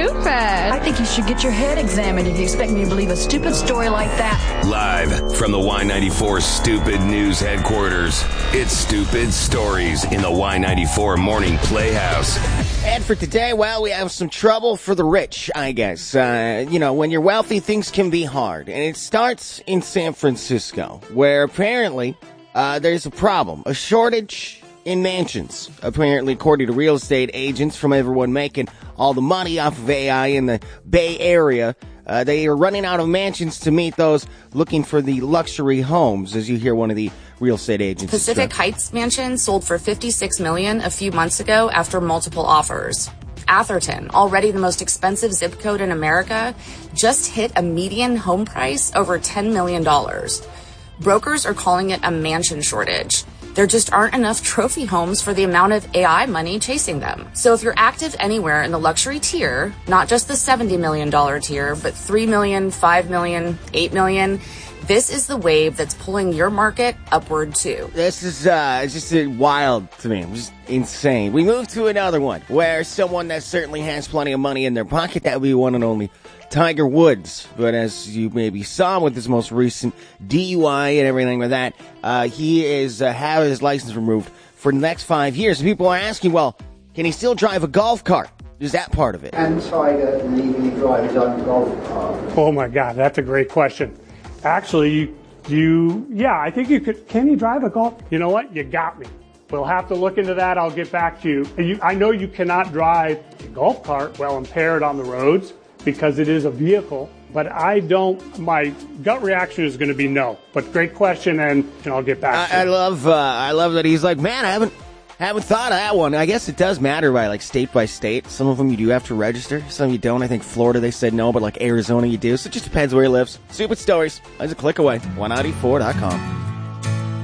stupid. I think you should get your head examined if you expect me to believe a stupid story like that. Live from the Y94 Stupid News headquarters, it's Stupid Stories in the Y94 Morning Playhouse. And for today, well, we have some trouble for the rich, I guess. When you're wealthy, things can be hard. And it starts in San Francisco, where apparently there's a problem, a shortage in mansions. Apparently, according to real estate agents from everyone making all the money off of AI in the Bay Area, they are running out of mansions to meet those looking for the luxury homes, as you hear one of the real estate agents. Pacific Heights Mansion sold for $56 million a few months ago after multiple offers. Atherton, already the most expensive zip code in America, just hit a median home price over $10 million. Brokers are calling it a mansion shortage. There just aren't enough trophy homes for the amount of AI money chasing them. So if you're active anywhere in the luxury tier, not just the $70 million tier, but $3 million, $5 million, $8 million, this is the wave that's pulling your market upward too. This is just wild to me. Just insane. We move to another one where someone that certainly has plenty of money in their pocket, that would be one and only Tiger Woods. But as you maybe saw with his most recent DUI and everything like that, he is having his license removed for the next 5 years. And people are asking, well, can he still drive a golf cart? Is that part of it? And Tiger legally drive his own golf cart? Oh my God, that's a great question. Actually, I think you could. Can you drive a golf? You know what? You got me. We'll have to look into that. I'll get back to you. I know you cannot drive a golf cart while impaired on the roads because it is a vehicle, but my gut reaction is going to be no. But great question, and I'll get back to you. I love that he's like, man, I haven't thought of that one. I guess it does matter by state. Some of them you do have to register. Some you don't. I think Florida they said no, but Arizona you do. So it just depends where he lives. Stupid Stories. Just a click away. 194.com.